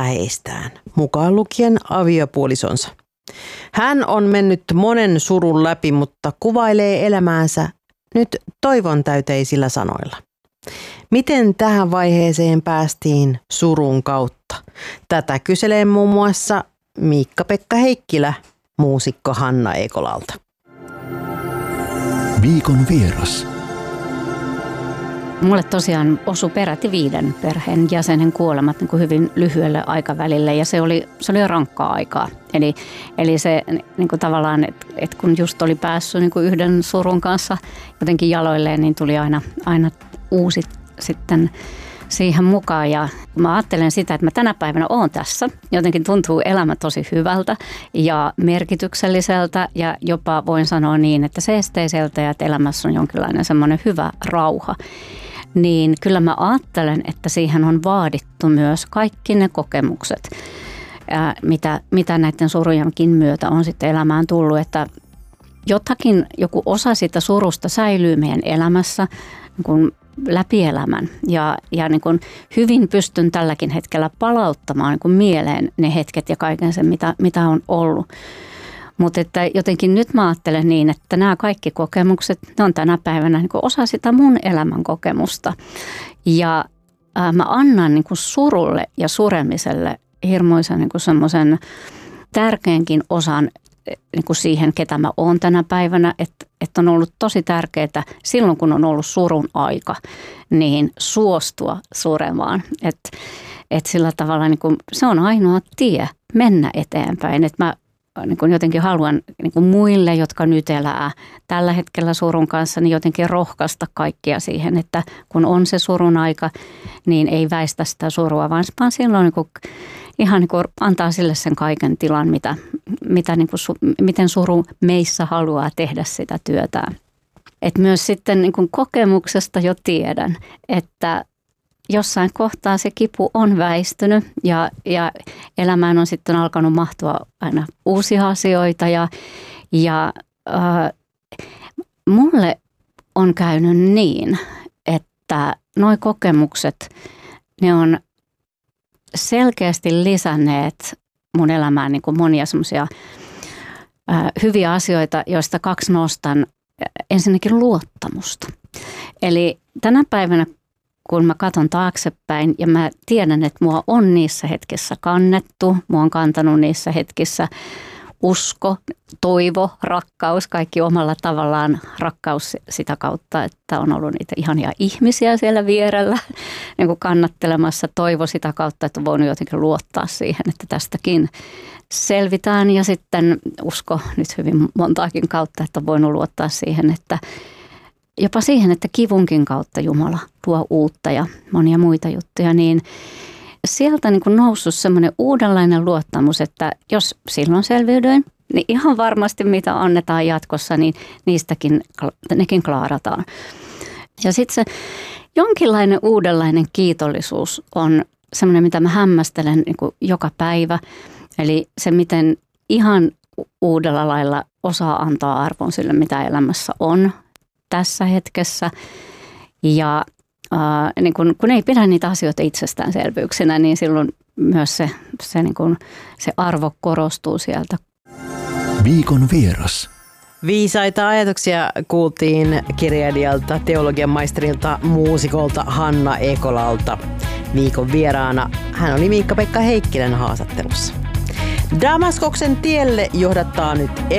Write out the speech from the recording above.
läheistään, mukaan lukien aviopuolisonsa. Hän on mennyt monen surun läpi, mutta kuvailee elämäänsä nyt toivon täyteisillä sanoilla. Miten tähän vaiheeseen päästiin surun kautta? Tätä kyselee muun muassa Miikka-Pekka Heikkilä muusikko Hanna Ekolalta. Viikon vieras. Mulle tosiaan osui peräti 5 perheen jäsenen kuolemat niin kuin hyvin lyhyelle aikavälille ja se oli rankkaa aikaa. Eli se niin kuin tavallaan, että kun just oli päässyt niin kuin yhden surun kanssa jotenkin jaloilleen, niin tuli aina uusi sitten siihen mukaan. Ja mä ajattelen sitä, että mä tänä päivänä oon tässä. Jotenkin tuntuu elämä tosi hyvältä ja merkitykselliseltä ja jopa voin sanoa niin, että seesteiseltä ja että elämässä on jonkinlainen semmoinen hyvä rauha. Niin kyllä mä ajattelen, että siihen on vaadittu myös kaikki ne kokemukset, mitä näiden surujenkin myötä on sitten elämään tullut. Että joku osa sitä surusta säilyy meidän elämässä niin kuin läpi elämän. Ja niin kuin hyvin pystyn tälläkin hetkellä palauttamaan niin kuin mieleen ne hetket ja kaiken sen, mitä on ollut. Mutta että jotenkin nyt mä ajattelen niin, että nämä kaikki kokemukset, ne on tänä päivänä niin kuin osa sitä mun elämän kokemusta. Ja mä annan niin kuin surulle ja suremiselle hirmuisen niin kuin semmoisen tärkeänkin osan niin kuin siihen, ketä mä oon tänä päivänä. Että on ollut tosi tärkeää silloin, kun on ollut surun aika, niin suostua suremaan. Että sillä tavalla niin kuin, se on ainoa tie mennä eteenpäin. Että mä niin kuin jotenkin haluan niin kuin muille, jotka nyt elää tällä hetkellä surun kanssa, niin jotenkin rohkaista kaikkia siihen, että kun on se surun aika, niin ei väistä sitä surua, vaan silloin niin kuin, ihan niin kuin antaa sille sen kaiken tilan, niin kuin, miten suru meissä haluaa tehdä sitä työtään. Et myös sitten niin kuin kokemuksesta jo tiedän, että jossain kohtaa se kipu on väistynyt ja elämään on sitten alkanut mahtua aina uusia asioita ja mulle on käynyt niin, että nuo kokemukset, ne on selkeästi lisänneet mun elämään niin kuin monia semmoisia hyviä asioita, joista 2 nostan. Ensinnäkin luottamusta. Eli tänä päivänä, kun mä katson taaksepäin ja mä tiedän, että mua on niissä hetkissä kannettu, mua on kantanut niissä hetkissä usko, toivo, rakkaus, kaikki omalla tavallaan rakkaus sitä kautta, että on ollut niitä ihania ihmisiä siellä vierellä niin kuin kannattelemassa, toivo sitä kautta, että on voinut jotenkin luottaa siihen, että tästäkin selvitään ja sitten usko nyt hyvin montaakin kautta, että on voinut luottaa siihen, että jopa siihen, että kivunkin kautta Jumala tuo uutta ja monia muita juttuja, niin sieltä niin kuin noussut semmoinen uudenlainen luottamus, että jos silloin selviydyin, niin ihan varmasti mitä annetaan jatkossa, niin nekin klaarataan. Ja sitten se jonkinlainen uudenlainen kiitollisuus on semmoinen, mitä mä hämmästelen niin kuin joka päivä. Eli se, miten ihan uudella lailla osaa antaa arvon sille, mitä elämässä on tässä hetkessä. Ja niin kun ei pidä niitä asioita itsestäänselvyyksinä, niin silloin myös se arvo korostuu sieltä. Viikon vieras. Viisaita ajatuksia kuultiin kirjailijalta, teologian maisterilta, muusikolta Hanna Ekolalta. Viikon vieraana hän oli Miikka-Pekka Heikkilän haastattelussa. Damaskoksen tielle johdattaa nyt